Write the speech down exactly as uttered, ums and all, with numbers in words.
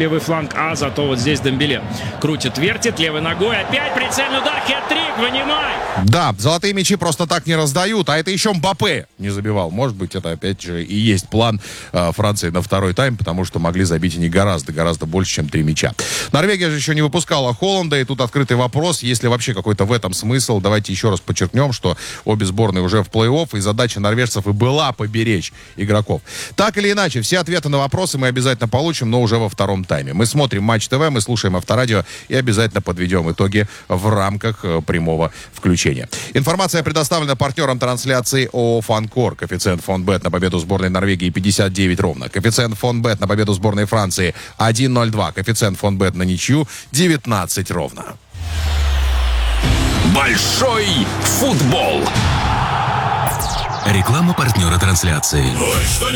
левый фланг, а зато вот здесь Дембеле крутит, вертит левой ногой, опять прицельный удар, хет-трик, вынимай! Да, золотые мячи просто так не раздают, а это еще Мбаппе не забивал. Может быть, это опять же и есть план э, Франции на второй тайм, потому что могли забить и не гораздо, гораздо больше, чем три мяча. Норвегия же еще не выпускала Холланда, и тут открытый вопрос, есть ли вообще какой-то в этом смысл. Давайте еще раз подчеркнем, что обе сборные уже в плей-офф, и задача норвежцев и была поберечь игроков. Так или иначе, все ответы на вопросы мы обязательно получим, но уже во втором тайме. Мы смотрим Матч ТВ, мы слушаем Авторадио и обязательно подведем итоги в рамках э, прямого включения. Информация предоставлена партнером трансляции ООО «Фанкор». Коэффициент Фонбет на победу сборной Норвегии пятьдесят девять ровно. Коэффициент Фонбет на победу сборной Франции один ноль два. Коэффициент Фонбет на ничью девятнадцать ровно. Большой футбол. Реклама партнера трансляции.